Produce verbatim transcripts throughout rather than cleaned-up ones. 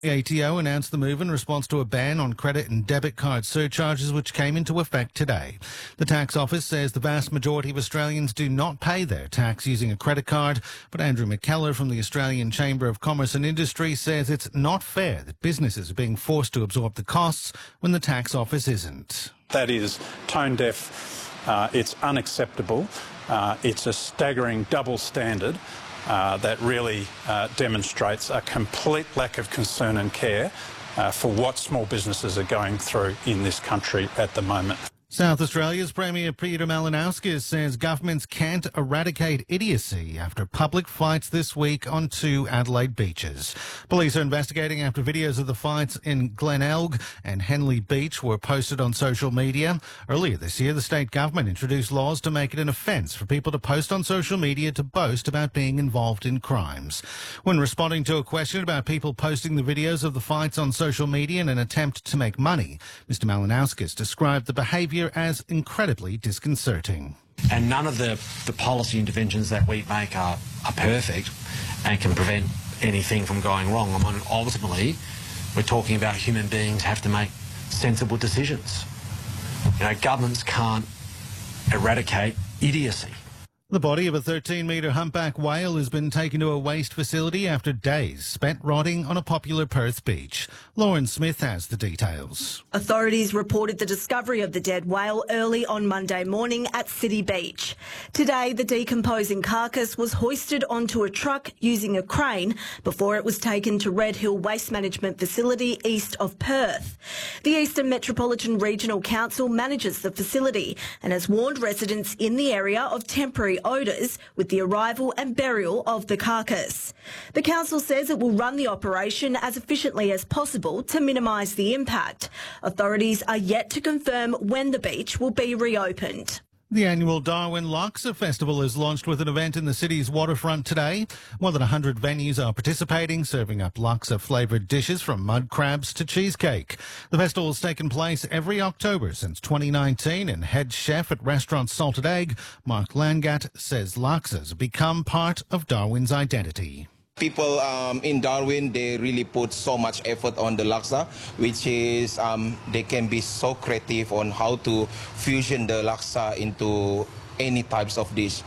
The A T O announced the move in response to a ban on credit and debit card surcharges which came into effect today. The tax office says the vast majority of Australians do not pay their tax using a credit card, but Andrew McKellar from the Australian Chamber of Commerce and Industry says it's not fair that businesses are being forced to absorb the costs when the tax office isn't. That is tone deaf, uh, it's unacceptable, uh, it's a staggering double standard. Uh, that really uh, demonstrates a complete lack of concern and care uh, for what small businesses are going through in this country at the moment. South Australia's Premier Peter Malinauskas says governments can't eradicate idiocy after public fights this week on two Adelaide beaches. Police are investigating after videos of the fights in Glenelg and Henley Beach were posted on social media. Earlier this year, the state government introduced laws to make it an offence for people to post on social media to boast about being involved in crimes. When responding to a question about people posting the videos of the fights on social media in an attempt to make money, Mister Malinauskas described the behaviour as incredibly disconcerting. And none of the, the policy interventions that we make are, are perfect and can prevent anything from going wrong. I mean, ultimately, we're talking about human beings have to make sensible decisions. You know, governments can't eradicate idiocy. The body of a thirteen metre humpback whale has been taken to a waste facility after days spent rotting on a popular Perth beach. Lauren Smith has the details. Authorities reported the discovery of the dead whale early on Monday morning at City Beach. Today, the decomposing carcass was hoisted onto a truck using a crane before it was taken to Red Hill Waste Management Facility east of Perth. The Eastern Metropolitan Regional Council manages the facility and has warned residents in the area of temporary odours with the arrival and burial of the carcass. The council says it will run the operation as efficiently as possible to minimise the impact. Authorities are yet to confirm when the beach will be reopened. The annual Darwin Laksa Festival is launched with an event in the city's waterfront today. More than one hundred venues are participating, serving up laksa-flavoured dishes from mud crabs to cheesecake. The festival has taken place every October since twenty nineteen, and head chef at restaurant Salted Egg, Mark Langat, says laksas have become part of Darwin's identity. People um, in Darwin, they really put so much effort on the laksa, which is um, they can be so creative on how to fusion the laksa into any types of dish,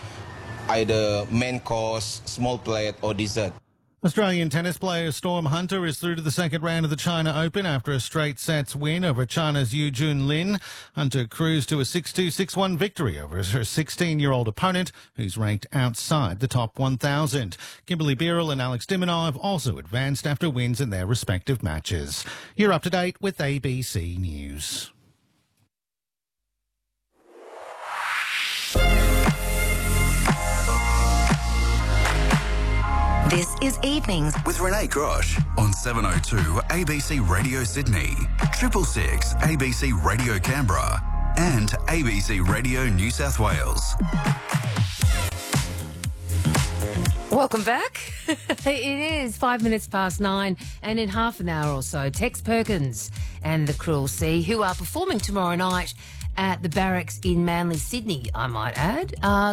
either main course, small plate or dessert. Australian tennis player Storm Hunter is through to the second round of the China Open after a straight sets win over China's Yu Jun Lin. Hunter cruised to a six two, six one victory over her sixteen-year-old opponent, who's ranked outside the top one thousand. Kimberly Birrell and Alex Diminov also advanced after wins in their respective matches. You're up to date with A B C News. This is Evenings with Renee Grosh on seven oh two A B C Radio Sydney, triple six A B C Radio Canberra and A B C Radio New South Wales. Welcome back. It is five minutes past nine, and in half an hour or so, Tex Perkins and the Cruel Sea, who are performing tomorrow night at the Barracks in Manly, Sydney, I might add, are